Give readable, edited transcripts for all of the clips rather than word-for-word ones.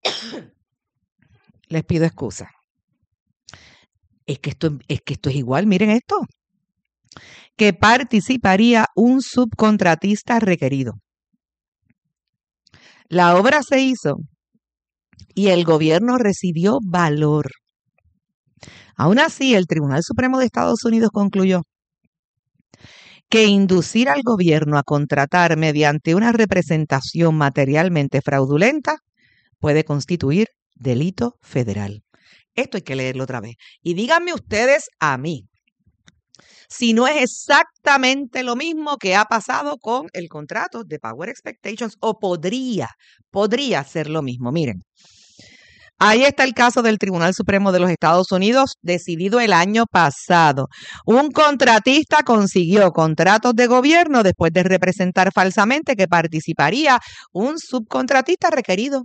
Les pido excusa. Es que esto es igual, miren esto, que participaría un subcontratista requerido. La obra se hizo y el gobierno recibió valor. Aún así, el Tribunal Supremo de Estados Unidos concluyó que inducir al gobierno a contratar mediante una representación materialmente fraudulenta puede constituir delito federal. Esto hay que leerlo otra vez. Y díganme ustedes a mí, si no es exactamente lo mismo que ha pasado con el contrato de Power Expectations, o podría ser lo mismo. Miren, ahí está el caso del Tribunal Supremo de los Estados Unidos, decidido el año pasado. Un contratista consiguió contratos de gobierno después de representar falsamente que participaría un subcontratista requerido.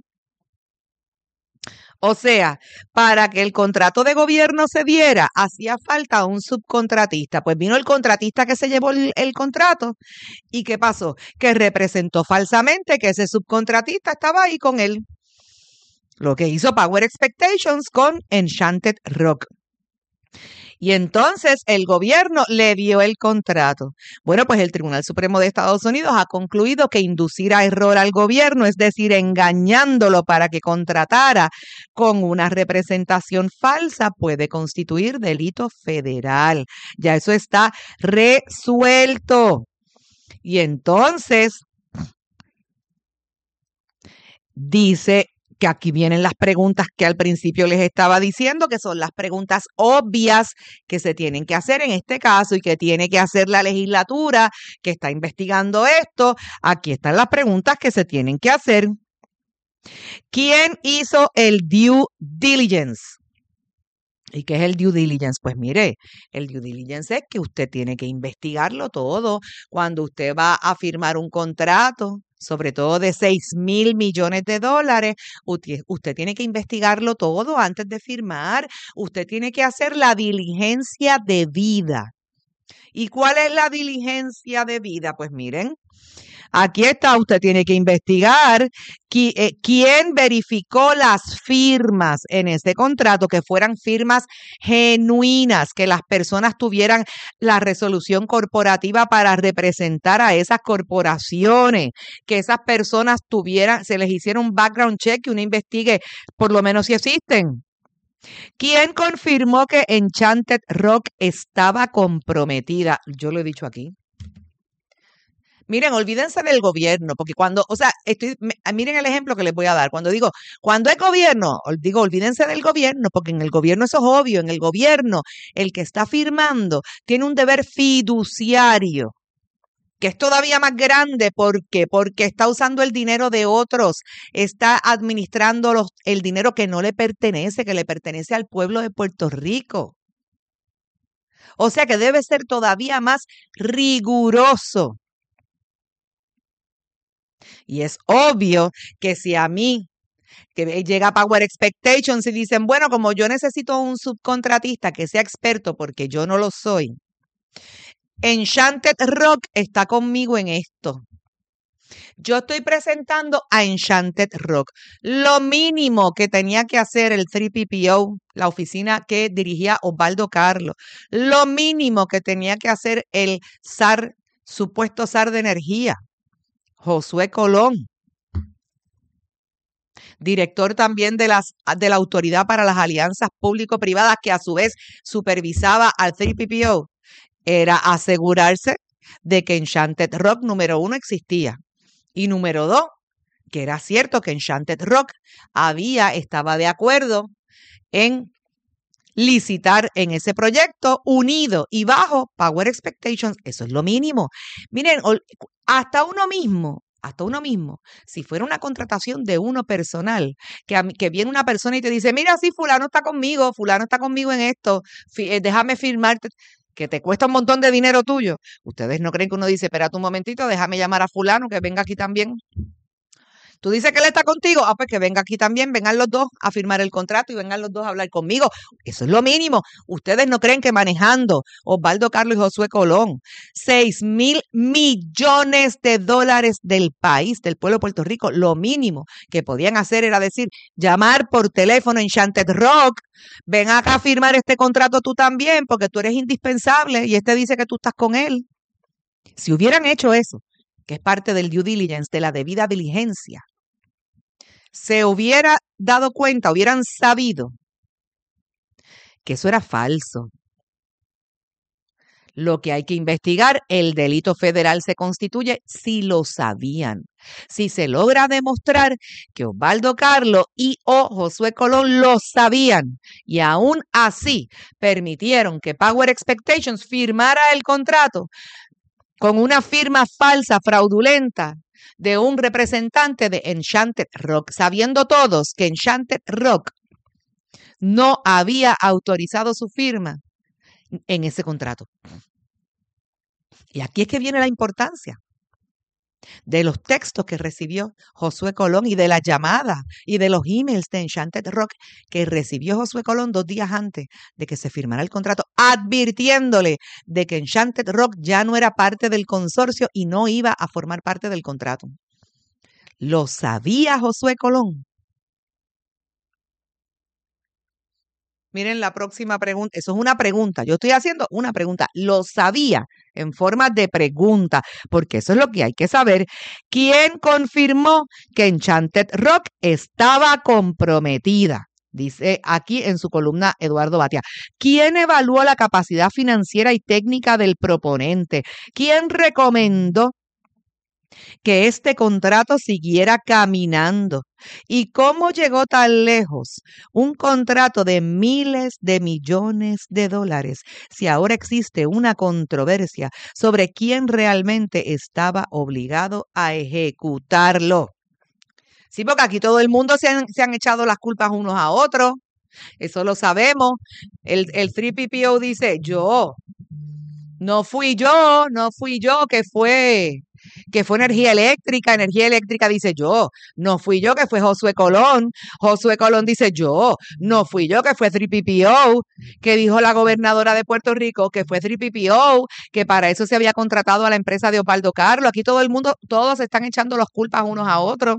O sea, para que el contrato de gobierno se diera, hacía falta un subcontratista. Pues vino el contratista que se llevó el contrato. ¿Y qué pasó? Que representó falsamente que ese subcontratista estaba ahí con él. Lo que hizo Power Expectations con Enchanted Rock. Y entonces el gobierno le dio el contrato. Bueno, pues el Tribunal Supremo de Estados Unidos ha concluido que inducir a error al gobierno, es decir, engañándolo para que contratara con una representación falsa, puede constituir delito federal. Ya eso está resuelto. Y entonces dice que aquí vienen las preguntas que al principio les estaba diciendo, que son las preguntas obvias que se tienen que hacer en este caso y que tiene que hacer la legislatura que está investigando esto. Aquí están las preguntas que se tienen que hacer. ¿Quién hizo el due diligence? ¿Y qué es el due diligence? Pues mire, el due diligence es que usted tiene que investigarlo todo. Cuando usted va a firmar un contrato, sobre todo de $6,000 millones, usted tiene que investigarlo todo antes de firmar. Usted tiene que hacer la diligencia debida. ¿Y cuál es la diligencia debida? Pues miren, aquí está, usted tiene que investigar quién verificó las firmas en ese contrato, que fueran firmas genuinas, que las personas tuvieran la resolución corporativa para representar a esas corporaciones, que esas personas se les hiciera un background check, que uno investigue por lo menos si existen. ¿Quién confirmó que Enchanted Rock estaba comprometida? Yo lo he dicho aquí. Miren, olvídense del gobierno, porque miren el ejemplo que les voy a dar. Cuando es gobierno, olvídense del gobierno, porque en el gobierno eso es obvio. En el gobierno, el que está firmando tiene un deber fiduciario, que es todavía más grande. ¿Por qué? Porque está usando el dinero de otros, está administrando el dinero que no le pertenece, que le pertenece al pueblo de Puerto Rico. O sea que debe ser todavía más riguroso. Y es obvio que si a mí, que llega Power Expectations y dicen, bueno, como yo necesito un subcontratista que sea experto porque yo no lo soy, Enchanted Rock está conmigo en esto. Yo estoy presentando a Enchanted Rock. Lo mínimo que tenía que hacer el 3PPO, la oficina que dirigía Osvaldo Carlos, lo mínimo que tenía que hacer el supuesto SAR de energía, Josué Colón, director también de la Autoridad para las Alianzas Público-Privadas, que a su vez supervisaba al 3PPO, era asegurarse de que Enchanted Rock, número 1, existía. Y número 2, que era cierto que Enchanted Rock estaba de acuerdo en licitar en ese proyecto unido y bajo Power Expectations. Eso es lo mínimo. Miren, hasta uno mismo, si fuera una contratación de uno personal, que viene una persona y te dice, mira, sí, fulano está conmigo en esto, déjame firmarte, que te cuesta un montón de dinero tuyo. ¿Ustedes no creen que uno dice, espérate un momentito, déjame llamar a fulano que venga aquí también? Tú dices que él está contigo, pues que venga aquí también, vengan los dos a firmar el contrato y vengan los dos a hablar conmigo. Eso es lo mínimo. Ustedes no creen que manejando Osvaldo Carlos y Josué Colón, 6,000 millones de dólares del país, del pueblo de Puerto Rico, lo mínimo que podían hacer era decir, llamar por teléfono en Enchanted Rock, ven acá a firmar este contrato tú también, porque tú eres indispensable y este dice que tú estás con él. Si hubieran hecho eso, que es parte del due diligence, de la debida diligencia, se hubiera dado cuenta, hubieran sabido que eso era falso. Lo que hay que investigar, el delito federal se constituye si lo sabían. Si se logra demostrar que Osvaldo Carlos y o Josué Colón lo sabían y aún así permitieron que Power Expectations firmara el contrato con una firma falsa, fraudulenta, de un representante de Enchanted Rock, sabiendo todos que Enchanted Rock no había autorizado su firma en ese contrato. Y aquí es que viene la importancia de los textos que recibió Josué Colón y de las llamadas y de los emails de Enchanted Rock que recibió Josué Colón 2 días antes de que se firmara el contrato, advirtiéndole de que Enchanted Rock ya no era parte del consorcio y no iba a formar parte del contrato. ¿Lo sabía Josué Colón? Miren la próxima pregunta. Eso es una pregunta. Yo estoy haciendo una pregunta. ¿Lo sabía? En forma de pregunta, porque eso es lo que hay que saber. ¿Quién confirmó que Enchanted Rock estaba comprometida? Dice aquí en su columna Eduardo Batia. ¿Quién evaluó la capacidad financiera y técnica del proponente? ¿Quién recomendó que este contrato siguiera caminando? ¿Y cómo llegó tan lejos un contrato de miles de millones de dólares si ahora existe una controversia sobre quién realmente estaba obligado a ejecutarlo? Sí, porque aquí todo el mundo se han echado las culpas unos a otros. Eso lo sabemos. El 3PPO dice, no fui yo, que fue Energía Eléctrica dice yo, no fui yo, que fue Josué Colón dice yo, no fui yo, que fue 3PPO, que dijo la gobernadora de Puerto Rico, que fue 3PPO, que para eso se había contratado a la empresa de Osvaldo Carlos. Aquí todo el mundo, todos se están echando las culpas unos a otros.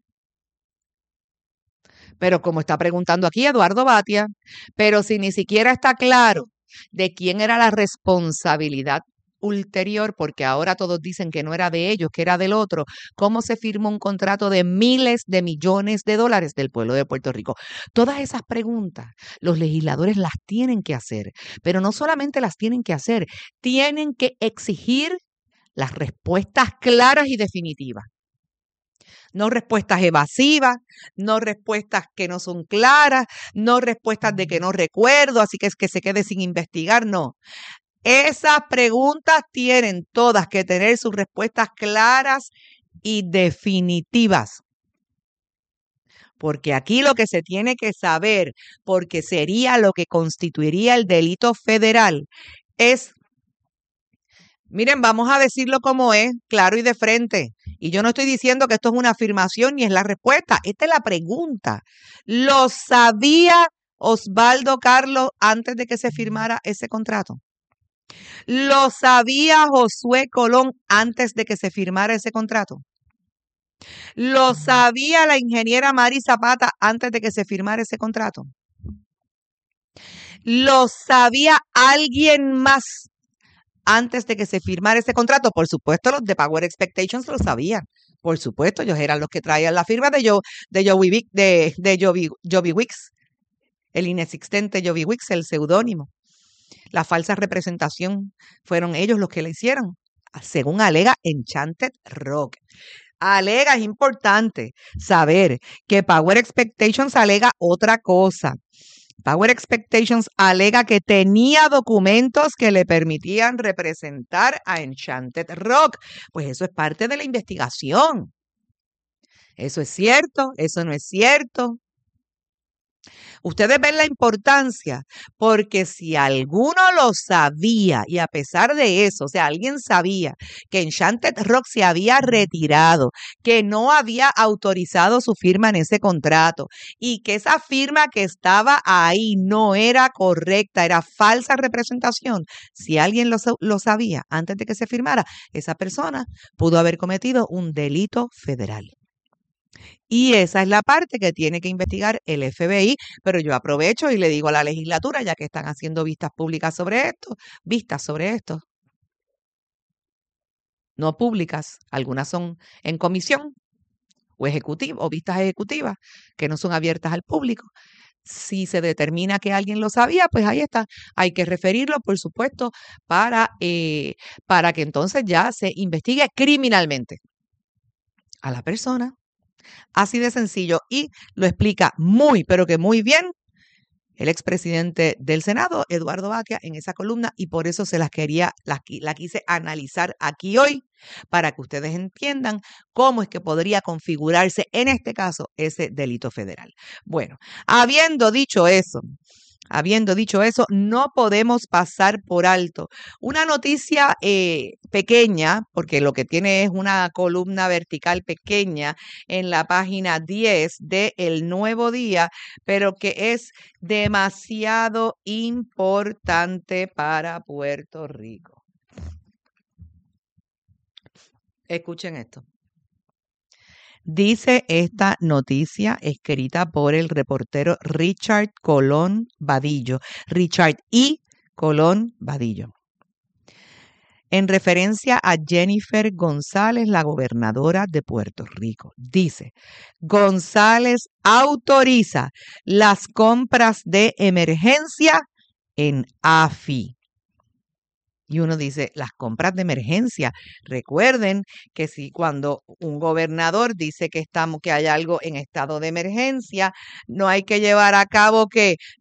Pero como está preguntando aquí Eduardo Batia, pero si ni siquiera está claro de quién era la responsabilidad ulterior, porque ahora todos dicen que no era de ellos, que era del otro, ¿cómo se firmó un contrato de miles de millones de dólares del pueblo de Puerto Rico? Todas esas preguntas los legisladores las tienen que hacer, pero no solamente las tienen que hacer, tienen que exigir las respuestas claras y definitivas. No respuestas evasivas, no respuestas que no son claras, no respuestas de que no recuerdo, así que es que se quede sin investigar, no. Esas preguntas tienen todas que tener sus respuestas claras y definitivas. Porque aquí lo que se tiene que saber, porque sería lo que constituiría el delito federal, es, miren, vamos a decirlo como es, claro y de frente. Y yo no estoy diciendo que esto es una afirmación ni es la respuesta. Esta es la pregunta. ¿Lo sabía Osvaldo Carlos antes de que se firmara ese contrato? ¿Lo sabía Josué Colón antes de que se firmara ese contrato? ¿Lo sabía la ingeniera Mari Zapata antes de que se firmara ese contrato? ¿Lo sabía alguien más antes de que se firmara ese contrato? Por supuesto, los de Power Expectations lo sabían. Por supuesto, ellos eran los que traían la firma de Joby Wicks, el inexistente Joby Wicks, el seudónimo. La falsa representación fueron ellos los que la hicieron, según alega Enchanted Rock. Alega, es importante saber que Power Expectations alega otra cosa. Power Expectations alega que tenía documentos que le permitían representar a Enchanted Rock. Pues eso es parte de la investigación. ¿Eso es cierto? ¿Eso no es cierto? Ustedes ven la importancia, porque si alguno lo sabía y a pesar de eso, o sea, alguien sabía que Enchanted Rock se había retirado, que no había autorizado su firma en ese contrato y que esa firma que estaba ahí no era correcta, era falsa representación, si alguien lo sabía antes de que se firmara, esa persona pudo haber cometido un delito federal. Y esa es la parte que tiene que investigar el FBI, pero yo aprovecho y le digo a la legislatura, ya que están haciendo vistas públicas sobre esto, no públicas, algunas son en comisión o ejecutivo o vistas ejecutivas que no son abiertas al público. Si se determina que alguien lo sabía, pues ahí está. Hay que referirlo, por supuesto, para que entonces ya se investigue criminalmente a la persona. Así de sencillo. Y lo explica muy, pero que muy bien el expresidente del Senado, Eduardo Batia, en esa columna, y por eso la quise analizar aquí hoy, para que ustedes entiendan cómo es que podría configurarse en este caso ese delito federal. Bueno, habiendo dicho eso, no podemos pasar por alto una noticia pequeña, porque lo que tiene es una columna vertical pequeña en la página 10 de El Nuevo Día, pero que es demasiado importante para Puerto Rico. Escuchen esto. Dice esta noticia escrita por el reportero Richard Colón Vadillo, Richard I. Colón Vadillo, en referencia a Jennifer González, la gobernadora de Puerto Rico. Dice, González autoriza las compras de emergencia en AFI. Y uno dice, las compras de emergencia. Recuerden que si cuando un gobernador dice que hay algo en estado de emergencia, no hay que llevar a cabo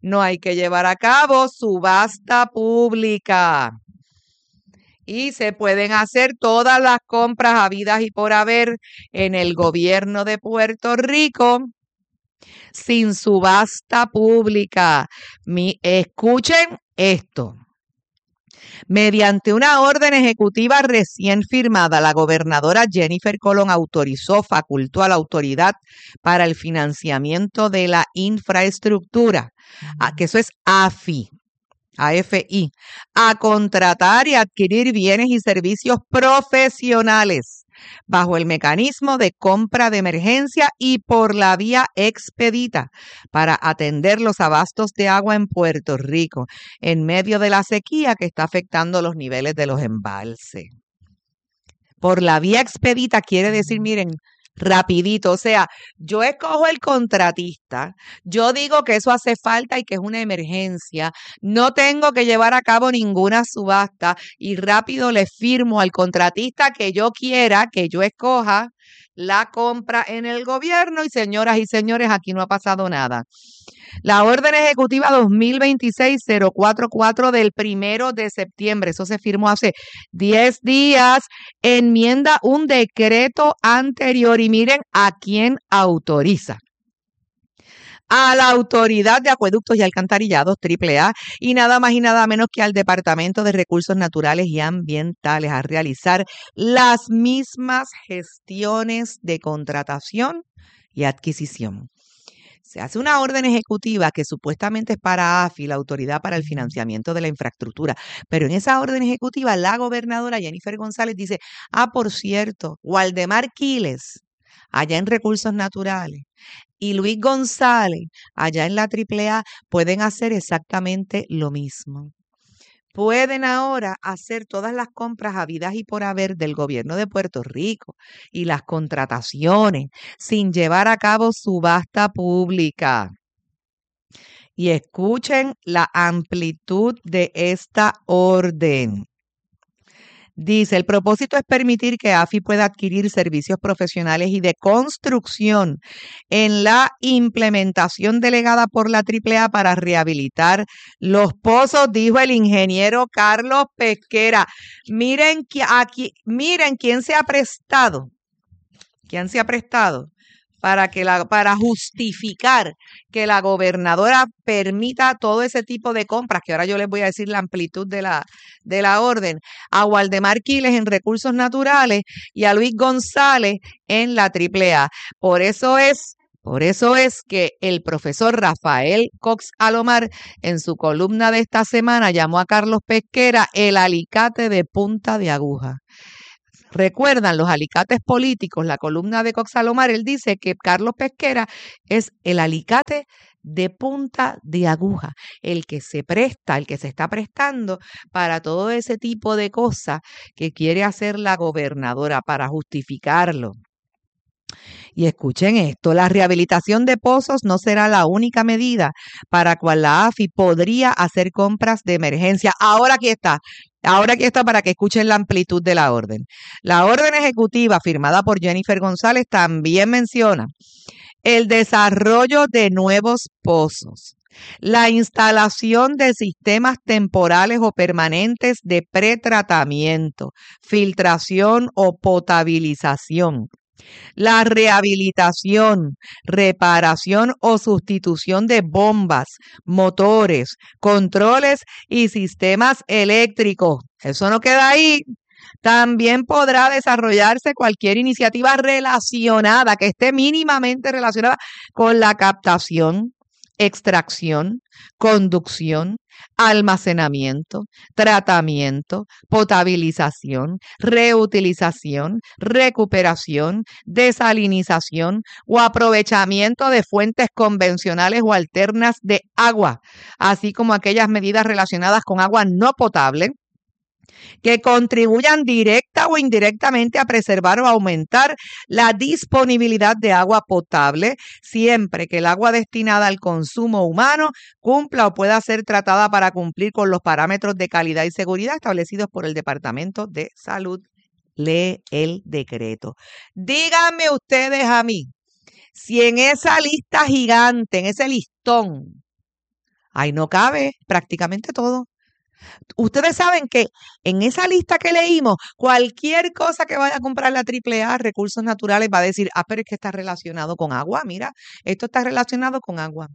subasta pública. Y se pueden hacer todas las compras habidas y por haber en el gobierno de Puerto Rico sin subasta pública. Escuchen esto. Mediante una orden ejecutiva recién firmada, la gobernadora Jennifer Colón facultó a la Autoridad para el Financiamiento de la Infraestructura, que eso es AFI, a contratar y adquirir bienes y servicios profesionales bajo el mecanismo de compra de emergencia y por la vía expedita para atender los abastos de agua en Puerto Rico en medio de la sequía que está afectando los niveles de los embalses. Por la vía expedita quiere decir, miren, rapidito, o sea, yo escojo el contratista, yo digo que eso hace falta y que es una emergencia, no tengo que llevar a cabo ninguna subasta y rápido le firmo al contratista que yo quiera, que yo escoja la compra en el gobierno y señoras y señores, aquí no ha pasado nada. La orden ejecutiva 2026-044 del 1 de septiembre, eso se firmó hace 10 días, enmienda un decreto anterior y miren a quién autoriza. A la Autoridad de Acueductos y Alcantarillados, AAA, y nada más y nada menos que al Departamento de Recursos Naturales y Ambientales a realizar las mismas gestiones de contratación y adquisición. Se hace una orden ejecutiva que supuestamente es para AFI, la Autoridad para el Financiamiento de la Infraestructura, pero en esa orden ejecutiva la gobernadora Jennifer González dice, por cierto, Waldemar Quiles, allá en Recursos Naturales, y Luis González, allá en la AAA, pueden hacer exactamente lo mismo. Pueden ahora hacer todas las compras habidas y por haber del gobierno de Puerto Rico y las contrataciones sin llevar a cabo subasta pública. Y escuchen la amplitud de esta orden. Dice, el propósito es permitir que AFI pueda adquirir servicios profesionales y de construcción en la implementación delegada por la AAA para rehabilitar los pozos, dijo el ingeniero Carlos Pesquera. Miren quién se ha prestado. ¿Quién se ha prestado? para justificar que la gobernadora permita todo ese tipo de compras, que ahora yo les voy a decir la amplitud de la orden, a Waldemar Quiles en Recursos Naturales y a Luis González en la AAA. Por eso es que el profesor Rafael Cox Alomar, en su columna de esta semana, llamó a Carlos Pesquera el alicate de punta de aguja. Recuerdan los alicates políticos, la columna de Cox Alomar, él dice que Carlos Pesquera es el alicate de punta de aguja, el que se está prestando para todo ese tipo de cosas que quiere hacer la gobernadora para justificarlo. Y escuchen esto, la rehabilitación de pozos no será la única medida para cual la AFI podría hacer compras de emergencia. Ahora aquí está para que escuchen la amplitud de la orden. La orden ejecutiva firmada por Jennifer González también menciona el desarrollo de nuevos pozos, la instalación de sistemas temporales o permanentes de pretratamiento, filtración o potabilización, la rehabilitación, reparación o sustitución de bombas, motores, controles y sistemas eléctricos. Eso no queda ahí. También podrá desarrollarse cualquier iniciativa relacionada, que esté mínimamente relacionada con la captación, extracción, conducción, almacenamiento, tratamiento, potabilización, reutilización, recuperación, desalinización o aprovechamiento de fuentes convencionales o alternas de agua, así como aquellas medidas relacionadas con agua no potable que contribuyan directa o indirectamente a preservar o aumentar la disponibilidad de agua potable, siempre que el agua destinada al consumo humano cumpla o pueda ser tratada para cumplir con los parámetros de calidad y seguridad establecidos por el Departamento de Salud. Lee el decreto. Díganme ustedes a mí, si en esa lista gigante, en ese listón, ahí no cabe prácticamente todo. Ustedes saben que en esa lista que leímos, cualquier cosa que vaya a comprar la AAA, Recursos Naturales, va a decir, pero es que está relacionado con agua, mira, esto está relacionado con agua.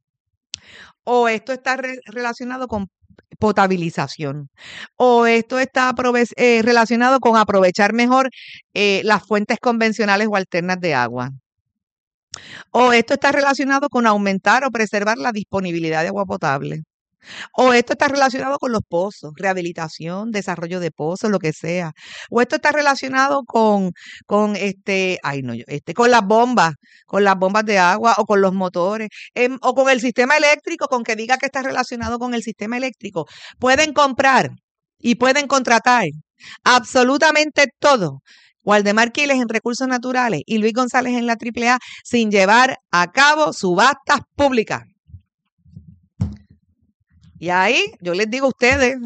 O esto está relacionado con potabilización. O esto está relacionado con aprovechar mejor las fuentes convencionales o alternas de agua. O esto está relacionado con aumentar o preservar la disponibilidad de agua potable. O esto está relacionado con los pozos, rehabilitación, desarrollo de pozos, lo que sea. O esto está relacionado con las bombas de agua o con los motores, o con el sistema eléctrico, con que diga que está relacionado con el sistema eléctrico. Pueden comprar y pueden contratar absolutamente todo. Waldemar Quiles en Recursos Naturales y Luis González en la AAA sin llevar a cabo subastas públicas. Y ahí yo les digo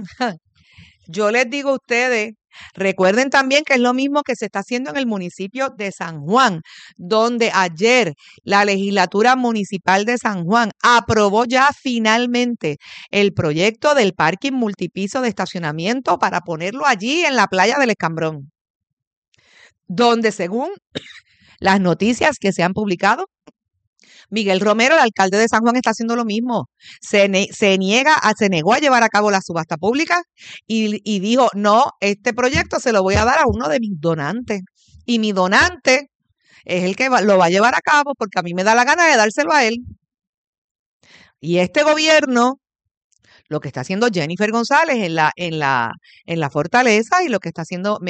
a ustedes, recuerden también que es lo mismo que se está haciendo en el municipio de San Juan, donde ayer la legislatura municipal de San Juan aprobó ya finalmente el proyecto del parking multipiso de estacionamiento para ponerlo allí en la playa del Escambrón, donde según las noticias que se han publicado, Miguel Romero, el alcalde de San Juan, está haciendo lo mismo. Se negó a llevar a cabo la subasta pública y dijo, no, este proyecto se lo voy a dar a uno de mis donantes. Y mi donante es el que lo va a llevar a cabo porque a mí me da la gana de dárselo a él. Y este gobierno, lo que está haciendo Jennifer González en la Fortaleza y lo que está haciendo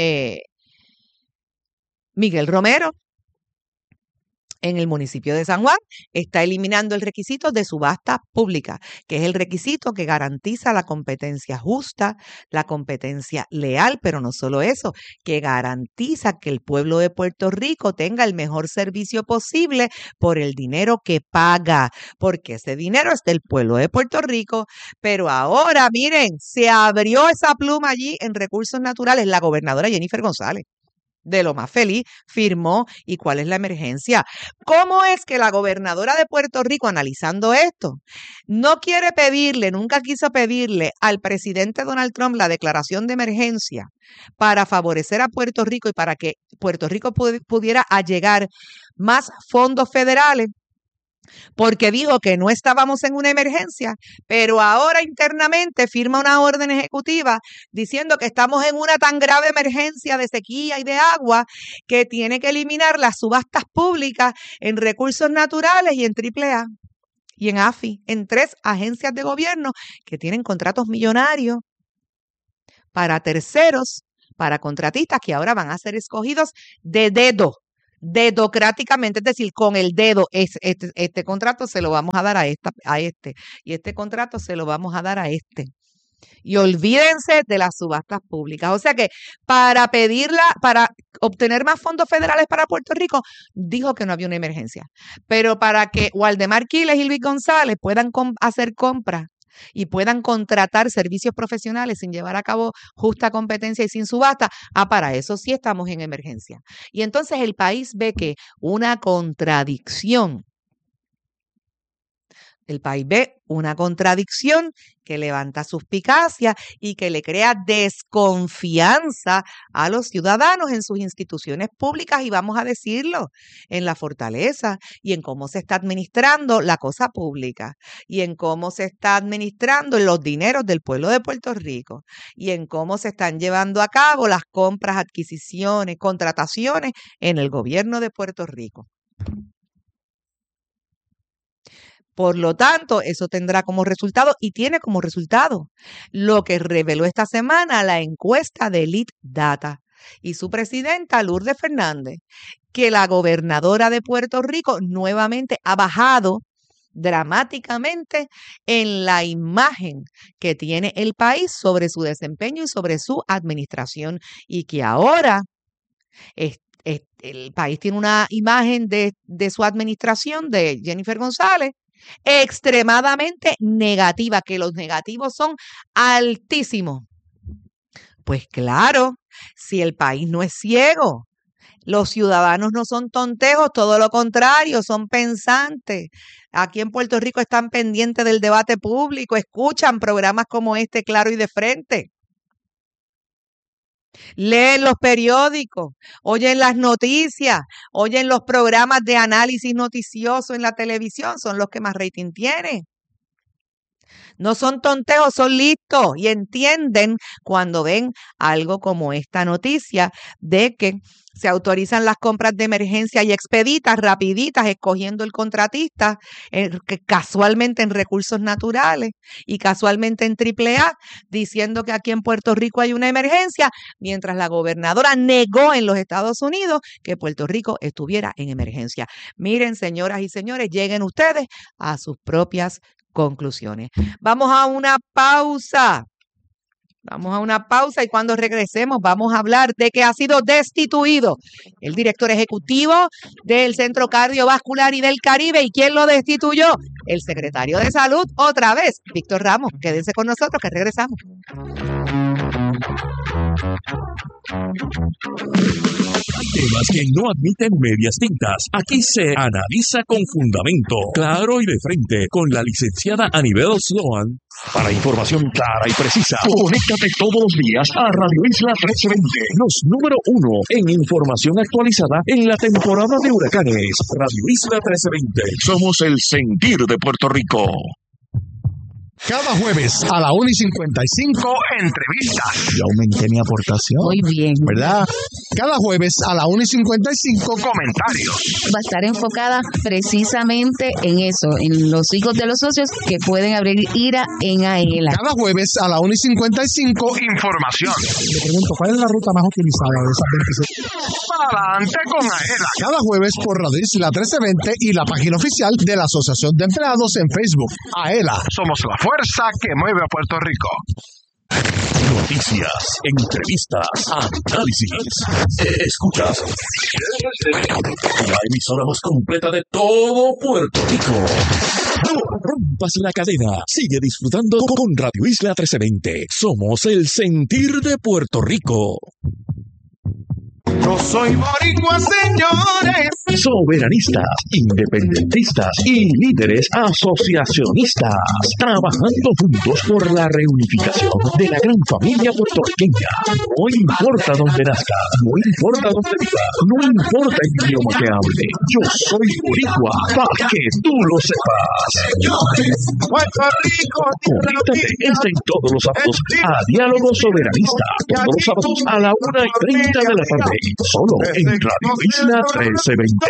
Miguel Romero en el municipio de San Juan, está eliminando el requisito de subasta pública, que es el requisito que garantiza la competencia justa, la competencia leal, pero no solo eso, que garantiza que el pueblo de Puerto Rico tenga el mejor servicio posible por el dinero que paga, porque ese dinero es del pueblo de Puerto Rico. Pero ahora, miren, se abrió esa pluma allí en Recursos Naturales, la gobernadora Jennifer González. de lo más feliz, firmó. ¿Y cuál es la emergencia? ¿Cómo es que la gobernadora de Puerto Rico, analizando esto, no quiere pedirle, nunca quiso pedirle al presidente Donald Trump la declaración de emergencia para favorecer a Puerto Rico y para que Puerto Rico pudiera allegar más fondos federales? Porque dijo que no estábamos en una emergencia, pero ahora internamente firma una orden ejecutiva diciendo que estamos en una tan grave emergencia de sequía y de agua que tiene que eliminar las subastas públicas en recursos naturales y en AAA y en AFI, en 3 agencias de gobierno que tienen contratos millonarios para terceros, para contratistas que ahora van a ser escogidos de dedocráticamente, es decir, con el dedo. Este contrato se lo vamos a dar a este, y este contrato se lo vamos a dar a este. Y olvídense de las subastas públicas. O sea que para obtener más fondos federales para Puerto Rico, dijo que no había una emergencia. Pero para que Waldemar Quiles y Luis González puedan hacer compras y puedan contratar servicios profesionales sin llevar a cabo justa competencia y sin subasta, para eso sí estamos en emergencia. Y entonces el país ve que una contradicción. El país ve una contradicción que levanta suspicacia y que le crea desconfianza a los ciudadanos en sus instituciones públicas y, vamos a decirlo, en la fortaleza y en cómo se está administrando la cosa pública y en cómo se está administrando los dineros del pueblo de Puerto Rico y en cómo se están llevando a cabo las compras, adquisiciones, contrataciones en el gobierno de Puerto Rico. Por lo tanto, eso tendrá como resultado y tiene como resultado lo que reveló esta semana la encuesta de Lead Data y su presidenta Lourdes Fernández, que la gobernadora de Puerto Rico nuevamente ha bajado dramáticamente en la imagen que tiene el país sobre su desempeño y sobre su administración, y que ahora el país tiene una imagen de su administración, de Jennifer González, extremadamente negativa, que los negativos son altísimos. Pues claro, si el país no es ciego, los ciudadanos no son tontejos, todo lo contrario, son pensantes. Aquí en Puerto Rico están pendientes del debate público, escuchan programas como este, Claro y de Frente. Leen los periódicos, oyen las noticias, oyen los programas de análisis noticioso en la televisión, son los que más rating tienen. No son tonteos, son listos y entienden cuando ven algo como esta noticia de que se autorizan las compras de emergencia y expeditas, rapiditas, escogiendo el contratista, que casualmente en recursos naturales y casualmente en AAA, diciendo que aquí en Puerto Rico hay una emergencia, mientras la gobernadora negó en los Estados Unidos que Puerto Rico estuviera en emergencia. Miren, señoras y señores, lleguen ustedes a sus propias conclusiones. Vamos a una pausa. Y cuando regresemos vamos a hablar de que ha sido destituido el director ejecutivo del Centro Cardiovascular y del Caribe. ¿Y quién lo destituyó? El secretario de Salud, otra vez, Víctor Ramos. Quédense con nosotros que regresamos. Temas que no admiten medias tintas. Aquí se analiza con fundamento, claro y de frente, con la licenciada Anibel Sloan. Para información clara y precisa, conéctate todos los días a Radio Isla 1320, los número 1 en información actualizada en la temporada de huracanes. Radio Isla 1320, somos el sentir de Puerto Rico. Cada jueves a la 1:55, entrevistas. Yo aumenté mi aportación. Muy bien. ¿Verdad? Cada jueves a la 1:55, comentarios. Va a estar enfocada precisamente en eso, en los hijos de los socios que pueden abrir IRA en AELA. Cada jueves a la 1:55, información. Le pregunto, ¿cuál es la ruta más utilizada de esas 26? Adelante con AELA. Cada jueves por Radio Isla 1320 y la página oficial de la Asociación de Empleados en Facebook. AELA. Somos la fuerza que mueve a Puerto Rico. Noticias, entrevistas, análisis. Escuchas la emisora más completa de todo Puerto Rico. No rompas la cadena. Sigue disfrutando con Radio Isla 1320. Somos el sentir de Puerto Rico. Yo soy boricua, señores. Soberanistas, independentistas y líderes asociacionistas, trabajando juntos por la reunificación de la gran familia puertorriqueña. No importa dónde nazcas, no importa dónde vivas, no importa el idioma que hable. Yo soy boricua, para que tú lo sepas. Señores, Puerto Rico. Conéctate todos los sábados a Diálogo Soberanista, todos los sábados a la 1:30 de la tarde, solo en Radio Isla 1320.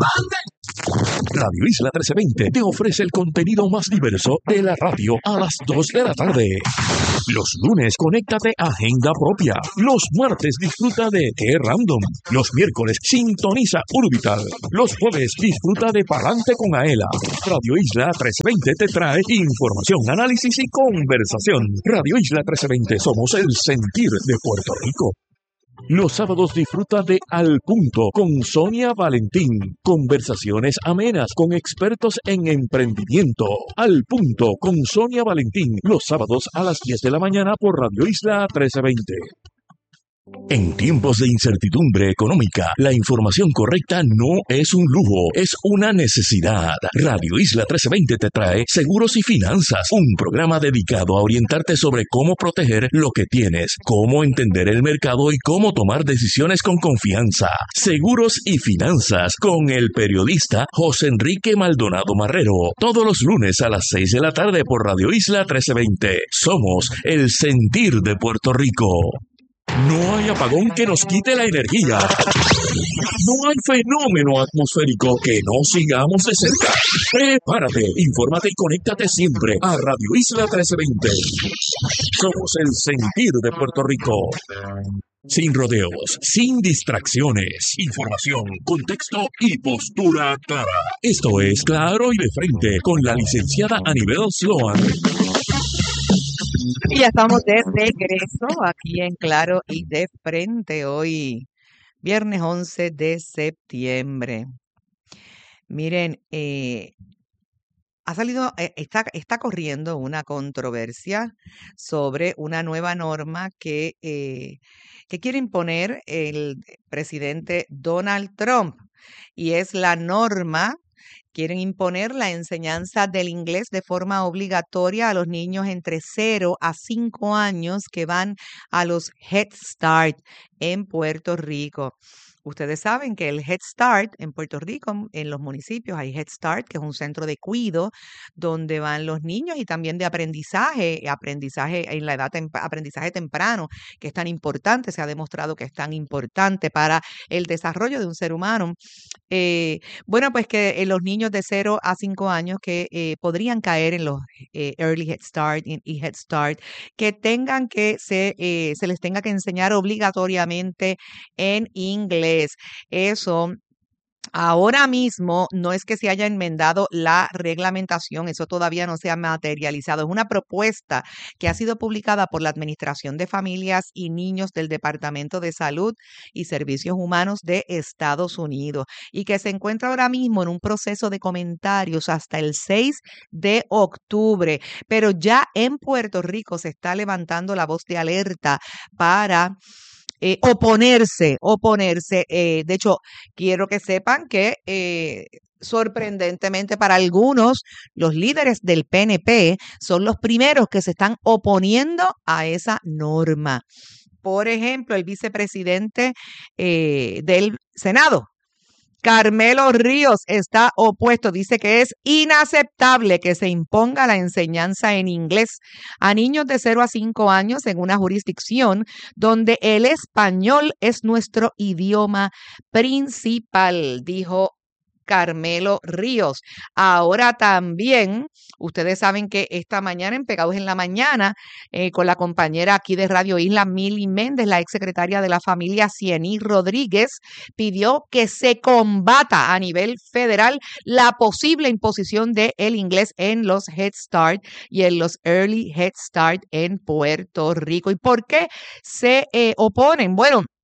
Radio Isla 1320 te ofrece el contenido más diverso de la radio a las 2 de la tarde. Los lunes, conéctate a Agenda Propia. Los martes, disfruta de Qué Random. Los miércoles, sintoniza Urbital. Los jueves, disfruta de Palante con Aela. Radio Isla 1320 te trae información, análisis y conversación. Radio Isla 1320, somos el sentir de Puerto Rico. Los sábados disfruta de Al Punto con Sonia Valentín. Conversaciones amenas con expertos en emprendimiento. Al Punto con Sonia Valentín. Los sábados a las 10 de la mañana por Radio Isla 1320. En tiempos de incertidumbre económica, la información correcta no es un lujo, es una necesidad. Radio Isla 1320 te trae Seguros y Finanzas, un programa dedicado a orientarte sobre cómo proteger lo que tienes, cómo entender el mercado y cómo tomar decisiones con confianza. Seguros y Finanzas con el periodista José Enrique Maldonado Marrero, todos los lunes a las 6 de la tarde por Radio Isla 1320. Somos el sentir de Puerto Rico. No hay apagón que nos quite la energía. No hay fenómeno atmosférico que no sigamos de cerca. Prepárate, infórmate y conéctate siempre a Radio Isla 1320. Somos el sentir de Puerto Rico. Sin rodeos, sin distracciones, información, contexto y postura clara. Esto es Claro y de Frente con la licenciada Anibel Sloan. Y ya estamos de regreso aquí en Claro y de Frente, hoy viernes 11 de septiembre. Miren, está corriendo una controversia sobre una nueva norma que quiere imponer el presidente Donald Trump, y es la norma. Quieren imponer la enseñanza del inglés de forma obligatoria a los niños entre 0 a 5 años que van a los Head Start en Puerto Rico. Ustedes saben que el Head Start en Puerto Rico, en los municipios hay Head Start, que es un centro de cuidado donde van los niños, y también de aprendizaje en la edad, aprendizaje temprano, que es tan importante, se ha demostrado que es tan importante para el desarrollo de un ser humano. Bueno, pues que los niños de 0 a 5 años que podrían caer en los Early Head Start y Head Start, que tengan que se les tenga que enseñar obligatoriamente en inglés. Eso ahora mismo no es que se haya enmendado la reglamentación, eso todavía no se ha materializado. Es una propuesta que ha sido publicada por la Administración de Familias y Niños del Departamento de Salud y Servicios Humanos de Estados Unidos, y que se encuentra ahora mismo en un proceso de comentarios hasta el 6 de octubre. Pero ya en Puerto Rico se está levantando la voz de alerta para oponerse. De hecho, quiero que sepan que sorprendentemente para algunos, los líderes del PNP son los primeros que se están oponiendo a esa norma. Por ejemplo, el vicepresidente del Senado, Carmelo Ríos, está opuesto. Dice que es inaceptable que se imponga la enseñanza en inglés a niños de 0 a 5 años en una jurisdicción donde el español es nuestro idioma principal, dijo Carmelo Ríos. Ahora también, ustedes saben que esta mañana en Pegados en la Mañana, con la compañera aquí de Radio Isla, Mili Méndez, la exsecretaria de la familia Cieny Rodríguez, pidió que se combata a nivel federal la posible imposición del inglés en los Head Start y en los Early Head Start en Puerto Rico. ¿Y por qué se oponen? Bueno,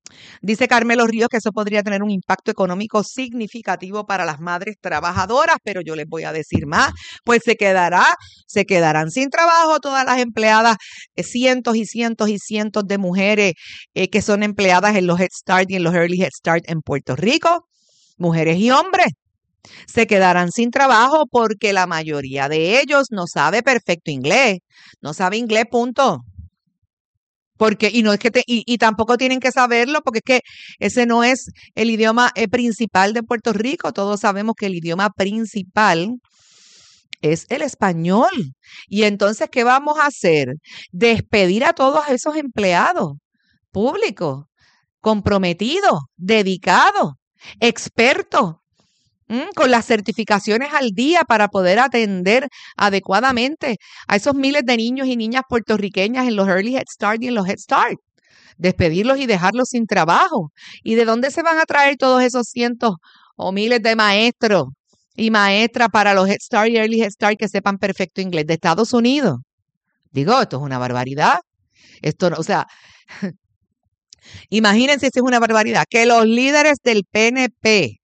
Dice Carmelo Ríos que eso podría tener un impacto económico significativo para las madres trabajadoras, pero yo les voy a decir más, pues se quedarán sin trabajo todas las empleadas, cientos y cientos y cientos de mujeres que son empleadas en los Head Start y en los Early Head Start en Puerto Rico, mujeres y hombres. Se quedarán sin trabajo porque la mayoría de ellos no sabe perfecto inglés, no sabe inglés, punto. Porque, y no es que y tampoco tienen que saberlo, porque es que ese no es el idioma principal de Puerto Rico. Todos sabemos que el idioma principal es el español. Y entonces, ¿qué vamos a hacer? Despedir a todos esos empleados públicos, comprometidos, dedicados, expertos, con las certificaciones al día para poder atender adecuadamente a esos miles de niños y niñas puertorriqueñas en los Early Head Start y en los Head Start. Despedirlos y dejarlos sin trabajo. ¿Y de dónde se van a traer todos esos cientos o miles de maestros y maestras para los Head Start y Early Head Start que sepan perfecto inglés? ¿De Estados Unidos? Digo, esto es una barbaridad. Esto no, o sea, imagínense si es una barbaridad. Que los líderes del PNP,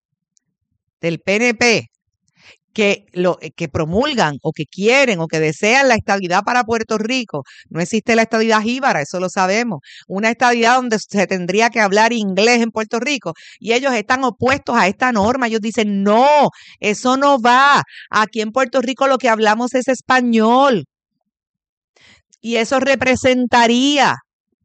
que promulgan o que quieren o que desean la estadidad para Puerto Rico. No existe la estadidad jíbara, eso lo sabemos. Una estadidad donde se tendría que hablar inglés en Puerto Rico. Y ellos están opuestos a esta norma. Ellos dicen, no, eso no va. Aquí en Puerto Rico lo que hablamos es español. Y eso representaría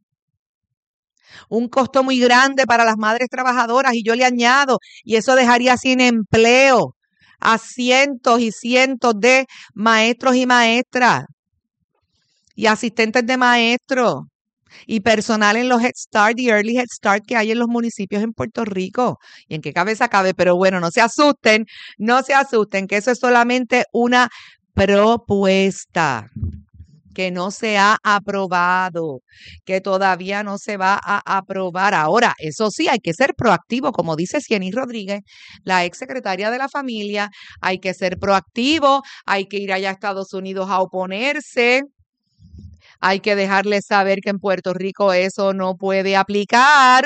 un costo muy grande para las madres trabajadoras, y yo le añado, y eso dejaría sin empleo a cientos y cientos de maestros y maestras y asistentes de maestros y personal en los Head Start y Early Head Start que hay en los municipios en Puerto Rico. ¿Y en qué cabeza cabe? Pero bueno, no se asusten, que eso es solamente una propuesta que no se ha aprobado, que todavía no se va a aprobar. Ahora, eso sí, hay que ser proactivo, como dice Cieny Rodríguez, la exsecretaria de la Familia, hay que ser proactivo, hay que ir allá a Estados Unidos a oponerse, hay que dejarles saber que en Puerto Rico eso no puede aplicar.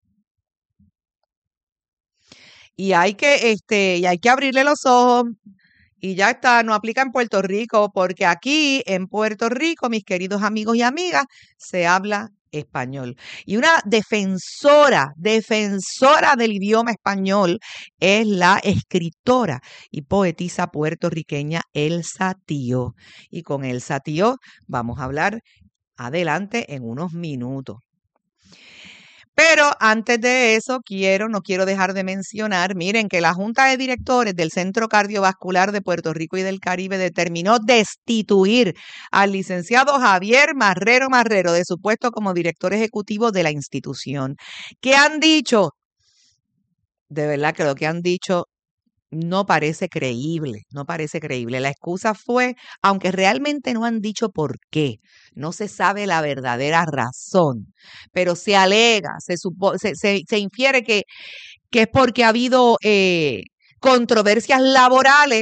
Y hay que abrirle los ojos. Y ya está, no aplica en Puerto Rico, porque aquí en Puerto Rico, mis queridos amigos y amigas, se habla español. Y una defensora del idioma español es la escritora y poetisa puertorriqueña Elsa Tío. Y con Elsa Tío vamos a hablar adelante en unos minutos. Pero antes de eso, no quiero dejar de mencionar, miren, que la Junta de Directores del Centro Cardiovascular de Puerto Rico y del Caribe determinó destituir al licenciado Javier Marrero de su puesto como director ejecutivo de la institución. ¿Qué han dicho? De verdad que lo que han dicho no parece creíble. La excusa fue, aunque realmente no han dicho por qué, no se sabe la verdadera razón, pero se alega, se infiere que es porque ha habido controversias laborales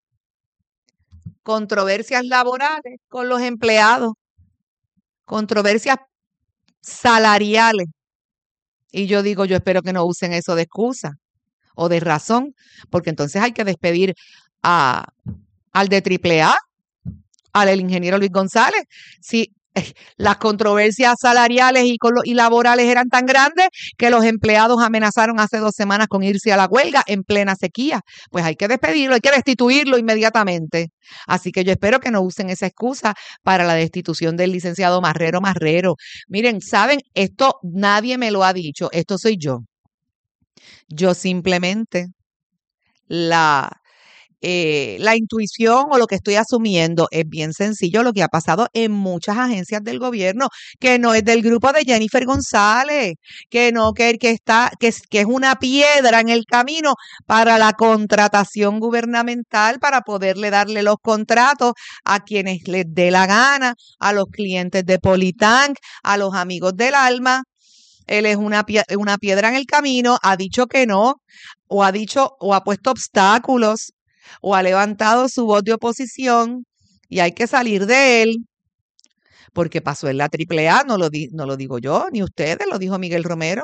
con los empleados, controversias salariales. Y yo espero que no usen eso de excusa o de razón, porque entonces hay que despedir al de AAA, al ingeniero Luis González. Si las controversias salariales y laborales eran tan grandes que los empleados amenazaron hace 2 semanas con irse a la huelga en plena sequía, pues hay que despedirlo, hay que destituirlo inmediatamente. Así que yo espero que no usen esa excusa para la destitución del licenciado Marrero. Miren, ¿saben? Esto nadie me lo ha dicho, esto soy yo. Yo simplemente la intuición o lo que estoy asumiendo es bien sencillo, lo que ha pasado en muchas agencias del gobierno, que no es del grupo de Jennifer González, que es una piedra en el camino para la contratación gubernamental, para poderle darle los contratos a quienes les dé la gana, a los clientes de Politank, a los amigos del alma. Él es una piedra en el camino, ha dicho que no, o ha puesto obstáculos, o ha levantado su voz de oposición, y hay que salir de él, porque pasó en la AAA, no lo digo yo, ni ustedes, lo dijo Miguel Romero,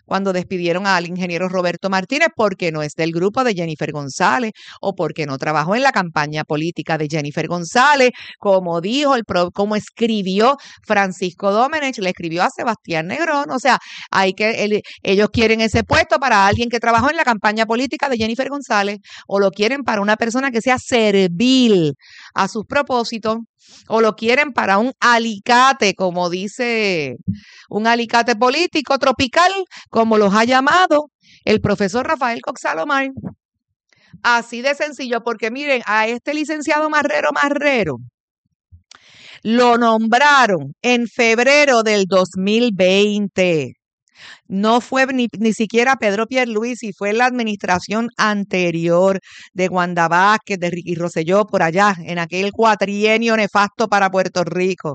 cuando despidieron al ingeniero Roberto Martínez porque no es del grupo de Jennifer González o porque no trabajó en la campaña política de Jennifer González, como dijo, como escribió Francisco Domenech, le escribió a Sebastián Negrón. O sea, ellos quieren ese puesto para alguien que trabajó en la campaña política de Jennifer González, o lo quieren para una persona que sea servil a sus propósitos, o lo quieren para un alicate, como dice, un alicate político tropical, como los ha llamado el profesor Rafael Cox Salomar. Así de sencillo, porque miren, a este licenciado Marrero lo nombraron en febrero del 2020. No fue ni siquiera Pedro Pierluisi, fue la administración anterior de Wanda Vázquez, de Ricky Rosselló, por allá, en aquel cuatrienio nefasto para Puerto Rico.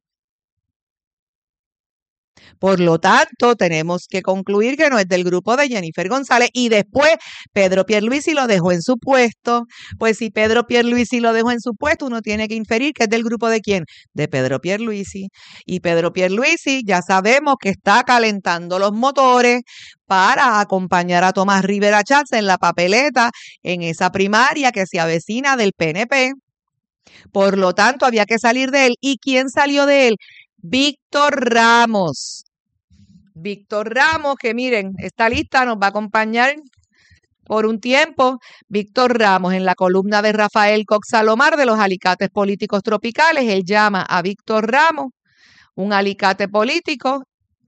Por lo tanto, tenemos que concluir que no es del grupo de Jennifer González, y después Pedro Pierluisi lo dejó en su puesto. Pues si Pedro Pierluisi lo dejó en su puesto, uno tiene que inferir que es del grupo de ¿quién? De Pedro Pierluisi. Y Pedro Pierluisi ya sabemos que está calentando los motores para acompañar a Tomás Rivera Chats en la papeleta en esa primaria que se avecina del PNP. Por lo tanto, había que salir de él. ¿Y quién salió de él? Víctor Ramos. Víctor Ramos, que miren, esta lista nos va a acompañar por un tiempo. Víctor Ramos, en la columna de Rafael Cox Salomar de los alicates políticos tropicales, él llama a Víctor Ramos un alicate político.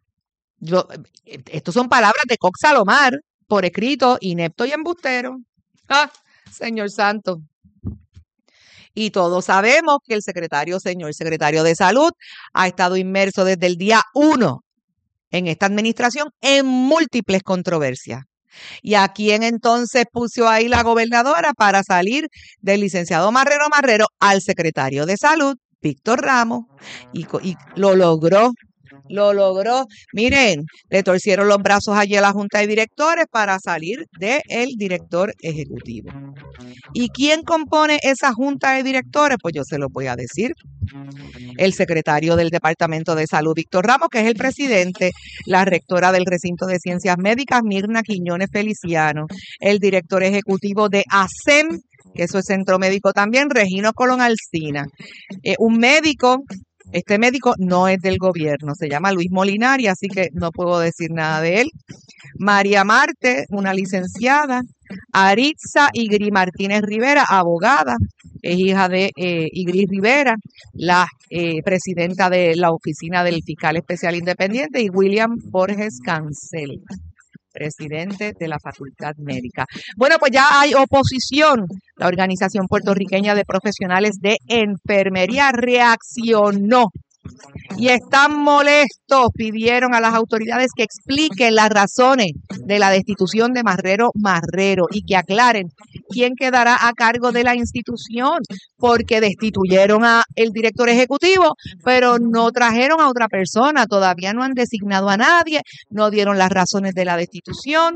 Estos son palabras de Cox Salomar, por escrito, inepto y embustero. ¡Ah, señor santo! Y todos sabemos que el señor secretario de Salud ha estado inmerso desde el día 1 en esta administración en múltiples controversias. ¿Y a quién entonces puso ahí la gobernadora para salir del licenciado Marrero? Al secretario de Salud, Víctor Ramos, y lo logró. Miren, le torcieron los brazos allí a la Junta de Directores para salir del director ejecutivo. ¿Y quién compone esa Junta de Directores? Pues yo se lo voy a decir. El secretario del Departamento de Salud, Víctor Ramos, que es el presidente, la rectora del Recinto de Ciencias Médicas, Mirna Quiñones Feliciano, el director ejecutivo de ASEM, que eso es Centro Médico también, Regino Colón Alsina, un médico. Este médico no es del gobierno, se llama Luis Molinari, así que no puedo decir nada de él. María Marte, una licenciada. Aritza Igri Martínez Rivera, abogada, es hija de Igri Rivera, la presidenta de la Oficina del Fiscal Especial Independiente, y William Borges Cancel, presidente de la Facultad Médica. Bueno, pues ya hay oposición. La Organización Puertorriqueña de Profesionales de Enfermería reaccionó y están molestos. Pidieron a las autoridades que expliquen las razones de la destitución de Marrero y que aclaren quién quedará a cargo de la institución, porque destituyeron a el director ejecutivo, pero no trajeron a otra persona. Todavía no han designado a nadie, no dieron las razones de la destitución.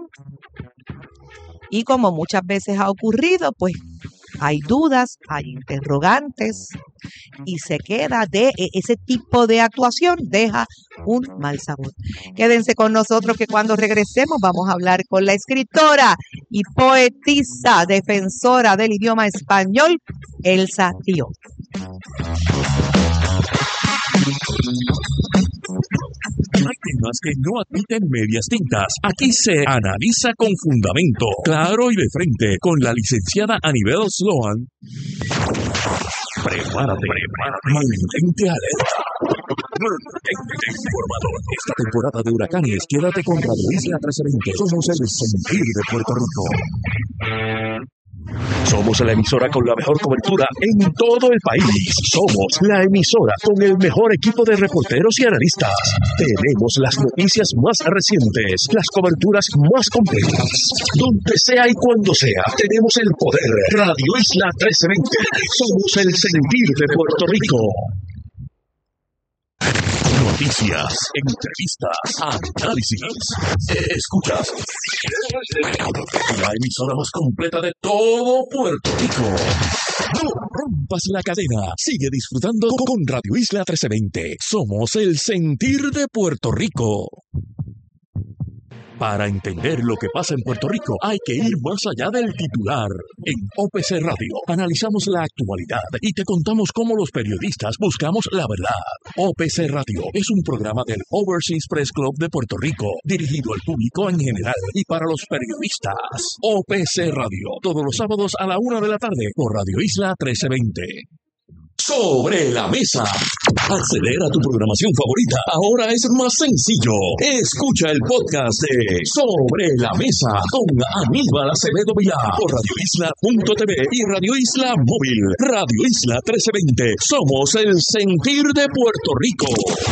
Y como muchas veces ha ocurrido, pues hay dudas, hay interrogantes, y se queda de ese tipo de actuación, deja un mal sabor. Quédense con nosotros, que cuando regresemos vamos a hablar con la escritora y poetisa, defensora del idioma español, Elsa Tío. Hay temas que no admiten medias tintas. Aquí se analiza con fundamento, claro y de frente, con la licenciada Anibel Sloan. Prepárate. Mantente alerta. Mantente informado. Esta temporada de huracanes, quédate con Radio Isla 1320. Somos el sentir de Puerto Rico. Somos la emisora con la mejor cobertura en todo el país. Somos la emisora con el mejor equipo de reporteros y analistas. Tenemos las noticias más recientes, las coberturas más completas. Donde sea y cuando sea, tenemos el poder. Radio Isla 1320. Somos el sentir de Puerto Rico. Noticias, entrevistas, análisis. Escuchas. La emisora más completa de todo Puerto Rico. No rompas la cadena. Sigue disfrutando con Radio Isla 1320. Somos el sentir de Puerto Rico. Para entender lo que pasa en Puerto Rico hay que ir más allá del titular. En OPC Radio analizamos la actualidad y te contamos cómo los periodistas buscamos la verdad. OPC Radio es un programa del Overseas Press Club de Puerto Rico, dirigido al público en general y para los periodistas. OPC Radio, todos los sábados a la 1 de la tarde por Radio Isla 1320. Sobre la mesa. Acceder a tu programación favorita ahora es más sencillo. Escucha el podcast de Sobre la Mesa con Aníbal Acevedo Vilá por radioisla.tv y Radio Isla Móvil. Radio Isla 1320. Somos el sentir de Puerto Rico.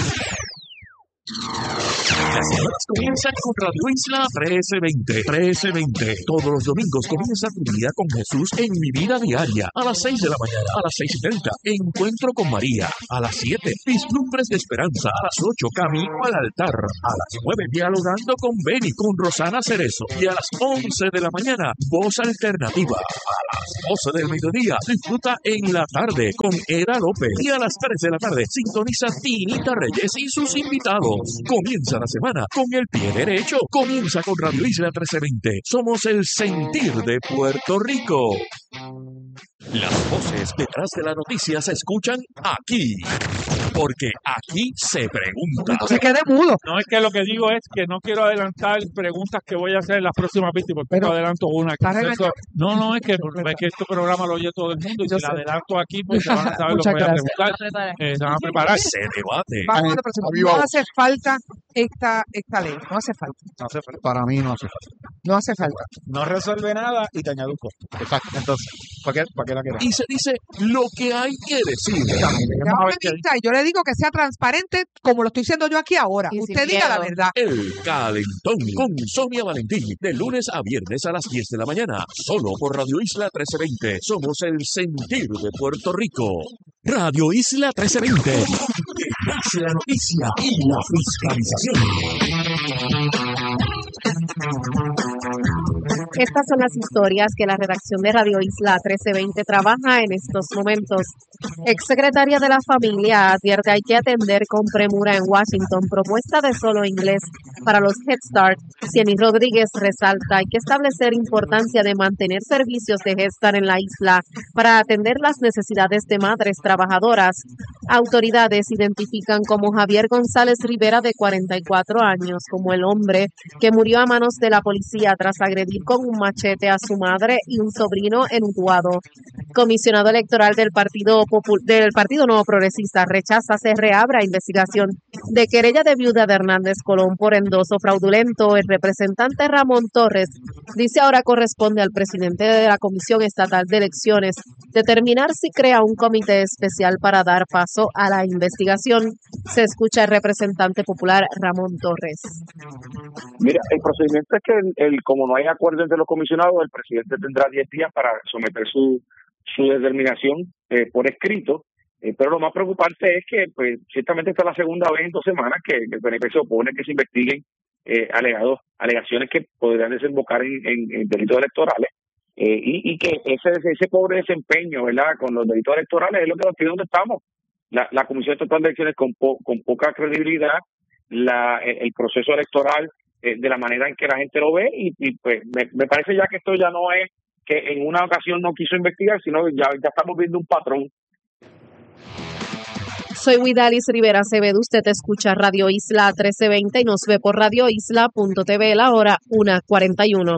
Las semanas comienzan con Radio Isla 1320. Todos los domingos comienza tu día con Jesús en Mi Vida Diaria. A las 6 de la mañana, a las 6:30, Encuentro con María. A las 7, Vislumbres de Esperanza. A las 8, Camino al Altar. A las 9, Dialogando con Beni, con Rosana Cerezo. Y a las 11 de la mañana, Voz Alternativa. A las 12 del mediodía, disfruta En la Tarde con Era López. Y a las 3 de la tarde, sintoniza Tinita Reyes y sus invitados. Comienza la semana con el pie derecho. Comienza con Radio Isla 1320. Somos el sentir de Puerto Rico. Las voces detrás de la noticia se escuchan aquí. Porque aquí se pregunta. No se quede mudo. No, es que lo que digo es que no quiero adelantar preguntas que voy a hacer en las próximas víctimas, porque no adelanto una. No, es que este programa lo oye todo el mundo y si la adelanto aquí, pues se van a saber lo que voy a preguntar. Se van a preparar. Se debate. Vamos a la próxima. No hace falta esta ley. No hace falta. No hace falta. Para mí no hace falta. No hace falta. No resuelve nada y te añade un costo. Exacto. Entonces, ¿para qué la queremos? Y se dice lo que hay que decir. Yo le digo que sea transparente como lo estoy diciendo yo aquí ahora. Y Usted sin diga la miedo. verdad. El Calentón con Sonia Valentín, de lunes a viernes a las 10 de la mañana, solo por Radio Isla 1320. Somos el sentir de Puerto Rico. Radio Isla 1320. Que nace la noticia y la fiscalización. Estas son las historias que la redacción de Radio Isla 1320 trabaja en estos momentos. Exsecretaria de la Familia advierte hay que atender con premura en Washington propuesta de solo inglés para los Head Start. Cieny Rodríguez resalta hay que establecer importancia de mantener servicios de Head Start en la isla para atender las necesidades de madres trabajadoras. Autoridades identifican como Javier González Rivera, de 44 años, como el hombre que murió a manos de la policía tras agredir con un machete a su madre y un sobrino en Utuado. Comisionado electoral del Partido Nuevo Progresista rechaza se reabra investigación de querella de viuda de Hernández Colón por endoso fraudulento. El representante Ramón Torres dice ahora corresponde al presidente de la Comisión Estatal de Elecciones determinar si crea un comité especial para dar paso a la investigación. Se escucha el representante popular Ramón Torres. Mira, el procedimiento es que como no hay acuerdo entre los comisionados, el presidente tendrá 10 días para someter su determinación por escrito, pero lo más preocupante es que pues ciertamente esta es la segunda vez en 2 semanas que el PNP se opone que se investiguen alegaciones que podrían desembocar en delitos electorales y que ese pobre desempeño, ¿verdad?, con los delitos electorales es lo que nos tiene donde estamos. La Comisión Estatal de Elecciones con poca credibilidad, el proceso electoral de la manera en que la gente lo ve y pues me parece ya que esto ya no es que en una ocasión no quiso investigar, sino ya estamos viendo un patrón. Soy Widalis Rivera Acevedo, usted escucha Radio Isla 1320 y nos ve por radioisla.tv, la hora 1:41.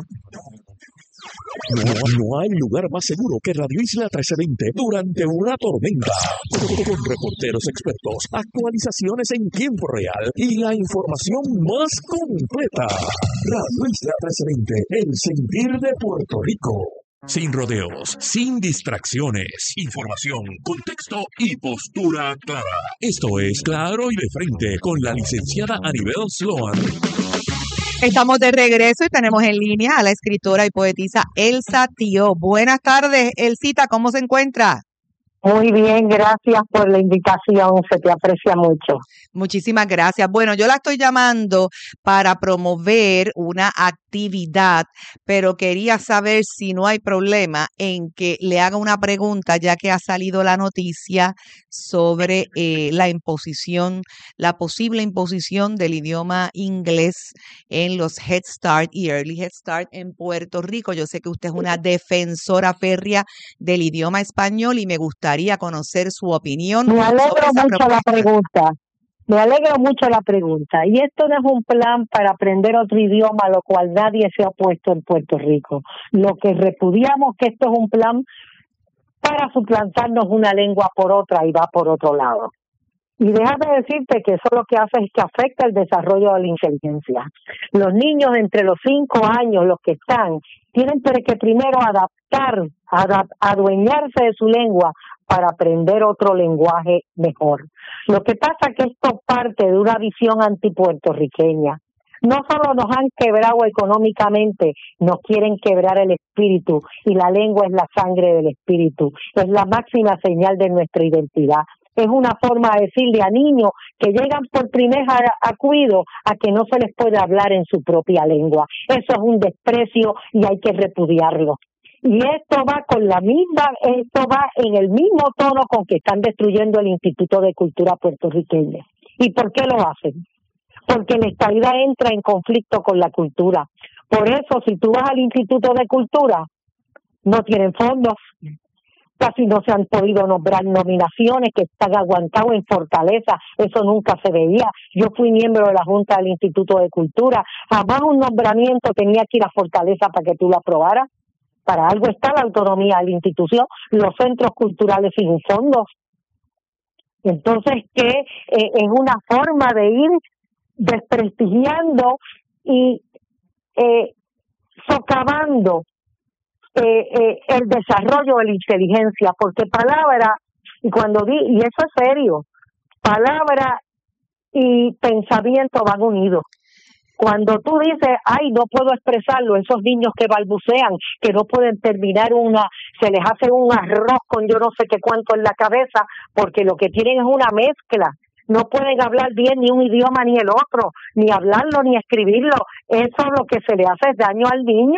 No hay lugar más seguro que Radio Isla 1320 durante una tormenta. Con reporteros expertos, actualizaciones en tiempo real y la información más completa. Radio Isla 1320, el sentir de Puerto Rico. Sin rodeos, sin distracciones, información, contexto y postura clara. Esto es Claro y de Frente con la licenciada Anibel Sloan. Estamos de regreso y tenemos en línea a la escritora y poetisa Elsa Tío. Buenas tardes, Elsita, ¿cómo se encuentra? Muy bien, gracias por la invitación, se te aprecia mucho. Muchísimas gracias. Bueno, yo la estoy llamando para promover una actividad, pero quería saber si no hay problema en que le haga una pregunta, ya que ha salido la noticia sobre la posible imposición del idioma inglés en los Head Start y Early Head Start en Puerto Rico. Yo sé que usted es una defensora férrea del idioma español y me gustaría conocer su opinión. Me alegro mucho la pregunta. Me alegro mucho la pregunta. Y esto no es un plan para aprender otro idioma, a lo cual nadie se ha opuesto en Puerto Rico. Lo que repudiamos que esto es un plan para suplantarnos una lengua por otra y va por otro lado. Y déjame decirte que eso lo que hace es que afecta el desarrollo de la inteligencia. Los niños entre los 5 años, los que están, tienen que primero adueñarse de su lengua para aprender otro lenguaje mejor. Lo que pasa es que esto parte de una visión antipuertorriqueña. No solo nos han quebrado económicamente, nos quieren quebrar el espíritu, y la lengua es la sangre del espíritu, es la máxima señal de nuestra identidad. Es una forma de decirle a niños que llegan por primera vez a cuido a que no se les puede hablar en su propia lengua. Eso es un desprecio y hay que repudiarlo. Y esto va en el mismo tono con que están destruyendo el Instituto de Cultura puertorriqueña. ¿Y por qué lo hacen? Porque la estadidad entra en conflicto con la cultura. Por eso, si tú vas al Instituto de Cultura, no tienen fondos. Casi no se han podido nombrar nominaciones que están aguantados en Fortaleza. Eso nunca se veía. Yo fui miembro de la Junta del Instituto de Cultura. Jamás un nombramiento tenía que ir a Fortaleza para que tú lo aprobaras. Para algo está la autonomía de la institución, los centros culturales sin fondos. Entonces, que es una forma de ir desprestigiando y socavando el desarrollo de la inteligencia, porque palabra, y eso es serio, palabra y pensamiento van unidos. Cuando tú dices, ay, no puedo expresarlo, esos niños que balbucean, que no pueden terminar se les hace un arroz con yo no sé qué cuánto en la cabeza, porque lo que tienen es una mezcla. No pueden hablar bien ni un idioma ni el otro, ni hablarlo ni escribirlo. Eso lo que se le hace es daño al niño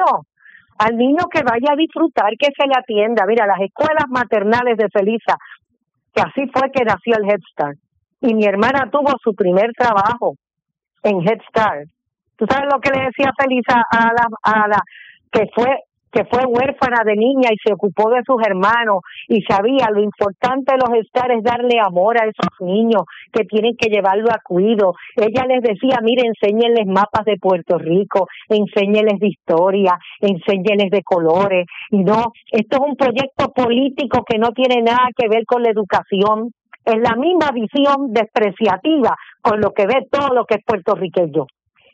que vaya a disfrutar, que se le atienda. Mira, las escuelas maternales de Felisa, que así fue que nació el Head Start, y mi hermana tuvo su primer trabajo en Head Start. ¿Tú sabes lo que le decía Felisa a la que fue huérfana de niña y se ocupó de sus hermanos y sabía lo importante de los Start es darle amor a esos niños que tienen que llevarlo a cuido? Ella les decía, mire, enséñenles mapas de Puerto Rico, enséñenles de historia, enséñenles de colores. Y no, esto es un proyecto político que no tiene nada que ver con la educación. Es la misma visión despreciativa con lo que ve todo lo que es puertorriqueño.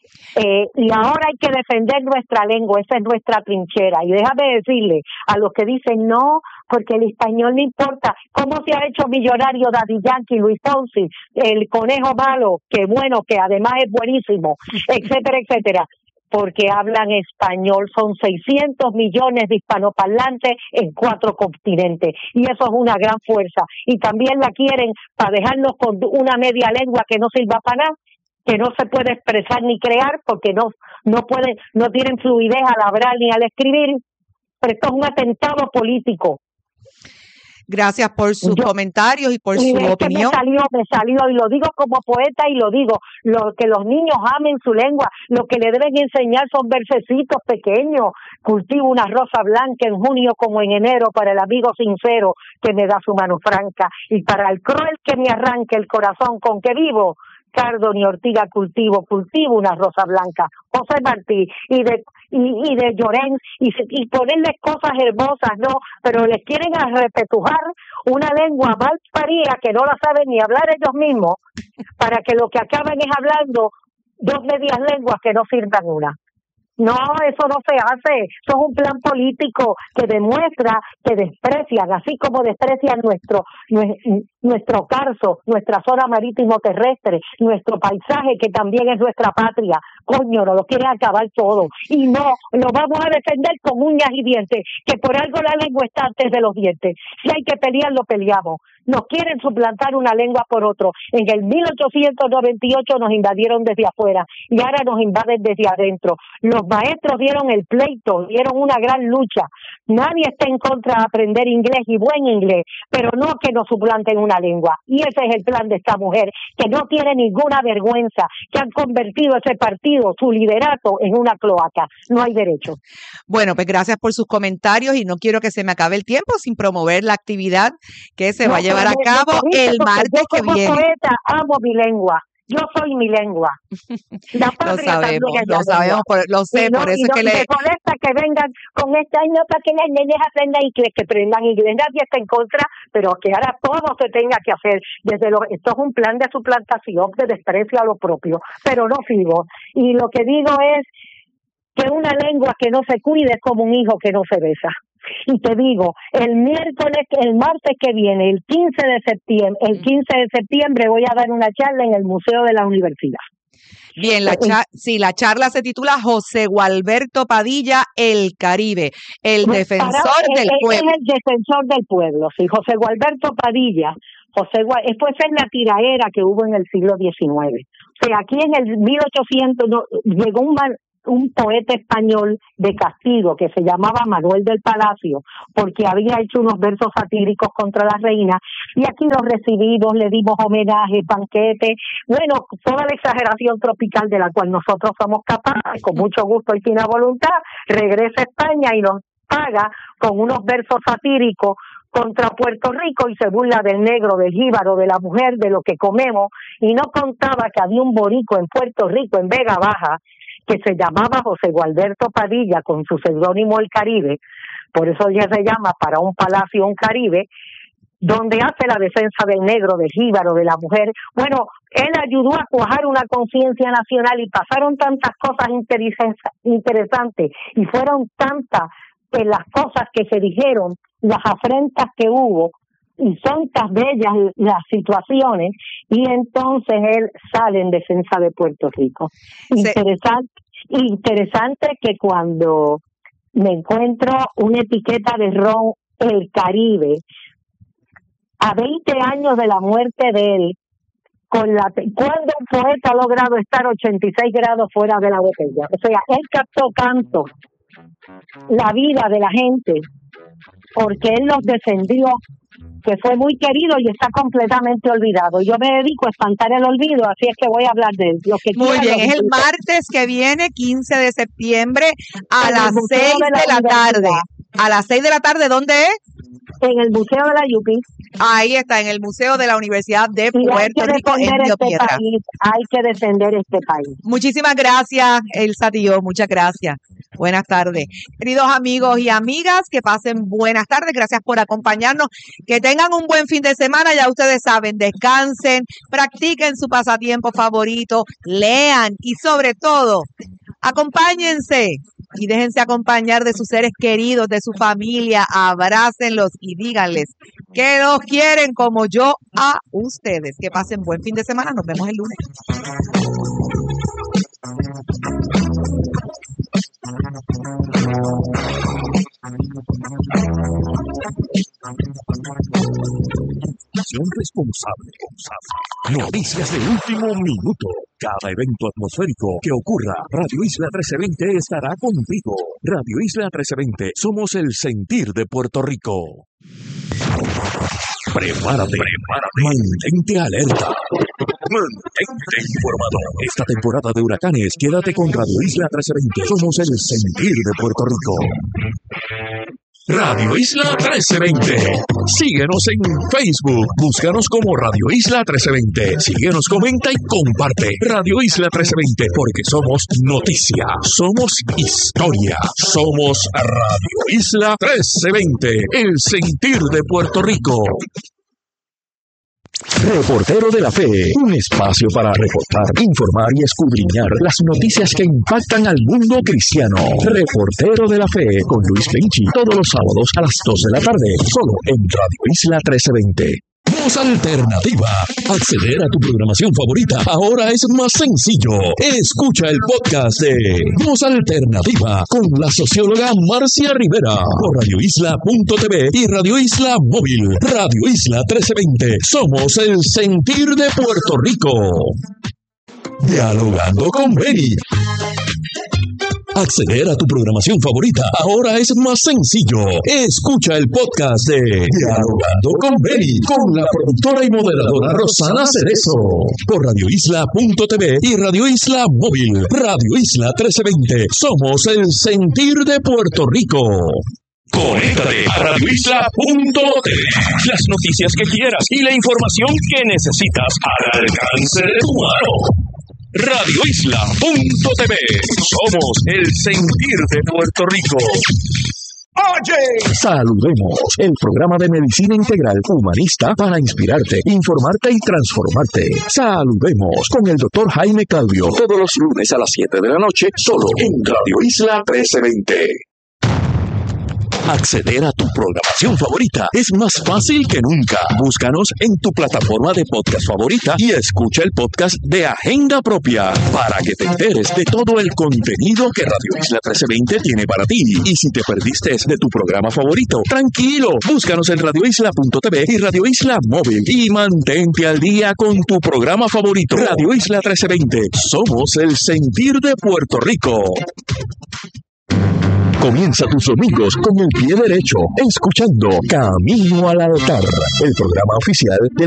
Y ahora hay que defender nuestra lengua, esa es nuestra trinchera. Y déjame decirle a los que dicen no, porque el español no importa. ¿Cómo se ha hecho millonario Daddy Yankee, Luis Fonsi, el conejo malo, que bueno, que además es buenísimo, etcétera, etcétera? Porque hablan español, son 600 millones de hispanoparlantes en 4 continentes, y eso es una gran fuerza. Y también la quieren para dejarnos con una media lengua que no sirva para nada, que no se puede expresar ni crear porque no tienen fluidez al hablar ni al escribir. Pero esto es un atentado político. Gracias por sus comentarios y por su opinión. Me salió, y lo digo como poeta, y lo digo, que los niños amen su lengua. Lo que le deben enseñar son versecitos pequeños. Cultivo una rosa blanca en junio como en enero, para el amigo sincero que me da su mano franca, y para el cruel que me arranque el corazón con que vivo. Cardo ni ortiga cultivo una rosa blanca. José Martí y de Llorens, y ponerles cosas hermosas, no, pero les quieren repetujar una lengua mal parida que no la saben ni hablar ellos mismos, para que lo que acaben es hablando 2 medias lenguas que no sirvan una. No, eso no se hace. Eso es un plan político que demuestra que desprecian, así como desprecian nuestro Carso, nuestra zona marítimo terrestre, nuestro paisaje, que también es nuestra patria. Coño, nos lo quieren acabar todo. Y no, lo vamos a defender con uñas y dientes, que por algo la lengua está antes de los dientes. Si hay que pelear, lo peleamos. Nos quieren suplantar una lengua por otro. En el 1898 nos invadieron desde afuera y ahora nos invaden desde adentro. Los maestros dieron el pleito, dieron una gran lucha. Nadie está en contra de aprender inglés y buen inglés, pero no que nos suplanten una lengua. Y ese es el plan de esta mujer, que no tiene ninguna vergüenza, que han convertido ese partido, su liderato, en una cloaca. No hay derecho. Bueno, pues gracias por sus comentarios y no quiero que se me acabe el tiempo sin promover la actividad que se va a llevar a cabo el martes que viene. Yo como poeta amo mi lengua. Yo soy mi lengua. La lo sabemos, lo sé, por eso es que me molesta que vengan con esta, no, para que las nenes aprendan inglés, que aprendan inglés. Nadie está en contra, pero que ahora todo se tenga que hacer. Esto es un plan de suplantación, de desprecio a lo propio, pero no sigo. Y lo que digo es que una lengua que no se cuide es como un hijo que no se besa. Y te digo, el martes que viene, el 15 de septiembre voy a dar una charla en el Museo de la Universidad. Bien, la charla se titula José Gualberto Padilla, el Caribe, el defensor del pueblo. Es el defensor del pueblo, sí, José Gualberto Padilla. Esto es la tiraera que hubo en el siglo XIX. O sea, aquí en el 1800 llegó un poeta español de castigo que se llamaba Manuel del Palacio, porque había hecho unos versos satíricos contra la reina, y aquí los recibimos, le dimos homenaje, banquete, bueno, toda la exageración tropical de la cual nosotros somos capaces, con mucho gusto y sin voluntad, regresa a España y nos paga con unos versos satíricos contra Puerto Rico y se burla del negro, del jíbaro, de la mujer, de lo que comemos, y no contaba que había un boricua en Puerto Rico, en Vega Baja, que se llamaba José Gualberto Padilla, con su seudónimo El Caribe, por eso ya se llama Para un Palacio un Caribe, donde hace la defensa del negro, del jíbaro, de la mujer. Bueno, él ayudó a cuajar una conciencia nacional y pasaron tantas cosas interesantes y fueron tantas las cosas que se dijeron, las afrentas que hubo, y son tan bellas las situaciones, y entonces él sale en defensa de Puerto Rico. Interesante que cuando me encuentro una etiqueta de ron El Caribe, a 20 años de la muerte de él, cuando un poeta ha logrado estar 86 grados fuera de la botella. O sea, él captó tanto la vida de la gente, porque él los defendió, que fue muy querido y está completamente olvidado. Yo me dedico a espantar el olvido, así es que voy a hablar de él. Muy bien, es el martes que viene, 15 de septiembre, a las 6 de la tarde. A las 6 de la tarde, ¿dónde es? En el Museo de la UPI. Ahí está, en el Museo de la Universidad de Puerto Rico, en Río Piedras. Hay que defender este país. Muchísimas gracias, Elsa Tío, muchas gracias. Buenas tardes. Queridos amigos y amigas, que pasen buenas tardes. Gracias por acompañarnos. Que tengan un buen fin de semana. Ya ustedes saben, descansen, practiquen su pasatiempo favorito, lean y sobre todo, acompáñense y déjense acompañar de sus seres queridos, de su familia. Abrácenlos y díganles que los quieren como yo a ustedes. Que pasen buen fin de semana. Nos vemos el lunes. Responsable. Noticias de último minuto. Cada evento atmosférico que ocurra, Radio Isla 1320 estará contigo. Radio Isla 1320, somos el sentir de Puerto Rico. Prepárate. Mantente alerta. Mantente informado. Esta temporada de huracanes, quédate con Radio Isla 1320. Somos el sentir de Puerto Rico. Radio Isla 1320. Síguenos en Facebook. Búscanos como Radio Isla 1320. Síguenos, comenta y comparte. Radio Isla 1320, porque somos noticia, somos historia, somos Radio Isla 1320, el sentir de Puerto Rico. Reportero de la Fe, un espacio para reportar, informar y escudriñar las noticias que impactan al mundo cristiano. Reportero de la Fe con Luis Penchi, todos los sábados a las 2 de la tarde, solo en Radio Isla 1320. Voz Alternativa. Acceder a tu programación favorita ahora es más sencillo. Escucha el podcast de Voz Alternativa con la socióloga Marcia Rivera por radioisla.tv y Radio Isla Móvil. Radio Isla 1320. Somos el sentir de Puerto Rico. Dialogando con Benny. Acceder a tu programación favorita ahora es más sencillo. Escucha el podcast de Dialogando con Benny con la productora y moderadora Rosana Cerezo por radioisla.tv y Radio Isla Móvil. Radio Isla 1320. Somos el sentir de Puerto Rico. Conéctate a radioisla.tv. Las noticias que quieras y la información que necesitas al alcance de tu mano. radioisla.tv. Somos el sentir de Puerto Rico. Oye, saludemos, el programa de medicina integral humanista para inspirarte, informarte y transformarte. Saludemos con el Dr. Jaime Calvio, todos los lunes a las 7 de la noche, solo en Radio Isla 1320. Acceder a tu programación favorita es más fácil que nunca. Búscanos en tu plataforma de podcast favorita y escucha el podcast de Agenda Propia para que te enteres de todo el contenido que Radio Isla 1320 tiene para ti. Y si te perdiste de tu programa favorito, tranquilo, búscanos en radioisla.tv y Radio Isla Móvil y mantente al día con tu programa favorito. Radio Isla 1320, somos el sentir de Puerto Rico. Comienza tus domingos con el pie derecho, escuchando Camino al Altar, el programa oficial de